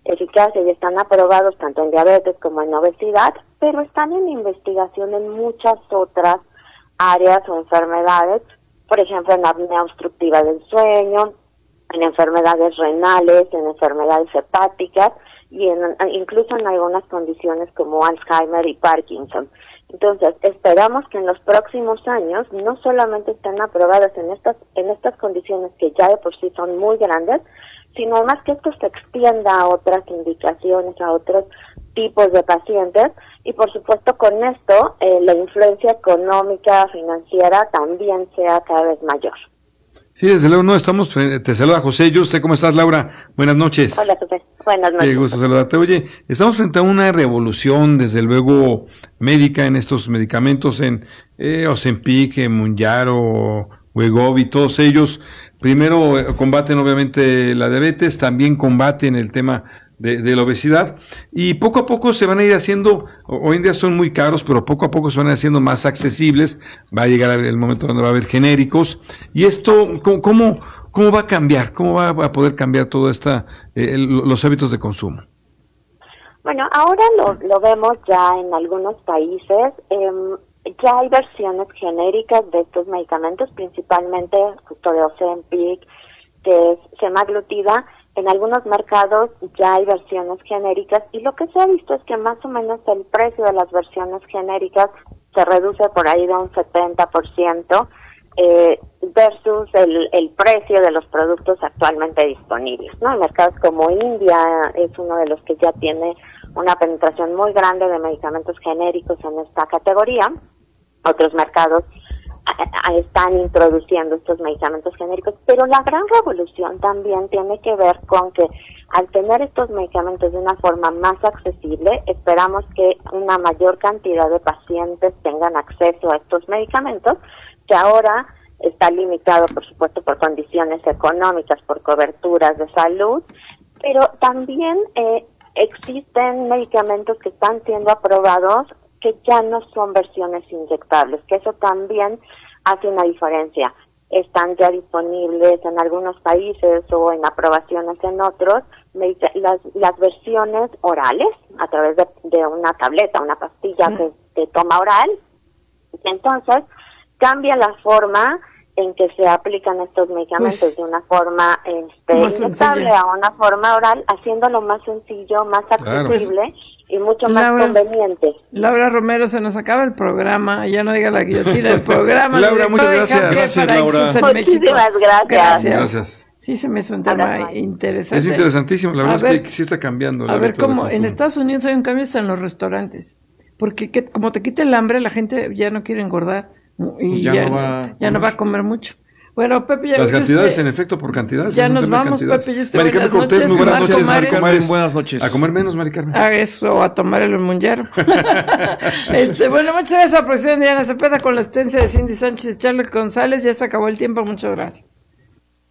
eficacia y están aprobados tanto en diabetes como en obesidad, pero están en investigación en muchas otras áreas o enfermedades, por ejemplo en apnea obstructiva del sueño, en enfermedades renales, en enfermedades hepáticas y incluso en algunas condiciones como Alzheimer y Parkinson. Entonces, esperamos que en los próximos años no solamente estén aprobadas en estas condiciones que ya de por sí son muy grandes, sino además que esto se extienda a otras indicaciones, a otros tipos de pacientes, y por supuesto con esto la influencia económica, financiera también sea cada vez mayor. Sí, desde luego, no estamos, te saluda José. ¿Y usted cómo estás, Laura? Buenas noches. Hola, José. Buenas noches. Qué gusto saludarte. Oye, estamos frente a una revolución, desde luego, médica en estos medicamentos, en Ozempic, Mounjaro, Wegovy, todos ellos. Primero combaten obviamente la diabetes, también combaten el tema de la obesidad, y poco a poco se van a ir haciendo, hoy en día son muy caros, pero poco a poco se van a ir haciendo más accesibles. Va a llegar el momento donde va a haber genéricos, y esto, ¿cómo va a cambiar? ¿Cómo va a poder cambiar todo los hábitos de consumo? Bueno, ahora lo vemos ya en algunos países. Ya hay versiones genéricas de estos medicamentos, principalmente justo de Ozempic, que es semaglutida. En algunos mercados ya hay versiones genéricas, y lo que se ha visto es que más o menos el precio de las versiones genéricas se reduce por ahí de un 70%, versus el precio de los productos actualmente disponibles, ¿no? En mercados como India es uno de los que ya tiene una penetración muy grande de medicamentos genéricos en esta categoría. Otros mercados están introduciendo estos medicamentos genéricos, pero la gran revolución también tiene que ver con que al tener estos medicamentos de una forma más accesible, esperamos que una mayor cantidad de pacientes tengan acceso a estos medicamentos, que ahora está limitado, por supuesto, por condiciones económicas, por coberturas de salud, pero también existen medicamentos que están siendo aprobados que ya no son versiones inyectables, que eso también hace una diferencia. Están ya disponibles en algunos países o en aprobaciones en otros las versiones orales a través de una tableta, una pastilla que toma oral. Entonces, cambia la forma en que se aplican estos medicamentos, de una forma inyectable a una forma oral, haciéndolo más sencillo, más accesible, y mucho más conveniente. Laura Romero, se nos acaba el programa, ya no diga la guillotina del programa. Laura, muchas gracias. Gracias, Laura. Muchísimas Gracias. Sí, se me hizo un tema interesante. Es interesantísimo, la verdad es que sí está cambiando. A ver cómo en Estados Unidos hay un cambio hasta en los restaurantes, porque como te quita el hambre, la gente ya no quiere engordar y ya no va a comer mucho. Bueno, Pepe, ya las cantidades, en efecto, por cantidades. Ya nos vamos, Pepe. Yo Mari Carmen Cortés, muy buenas noches. Mari Carmen, buenas noches. A comer menos, Mari Carmen. A eso, a tomar el Mounjaro. Bueno, muchas gracias a la producción de Diana Cepeda, con la asistencia de Cindy Sánchez y Charlotte González. Ya se acabó el tiempo, muchas gracias.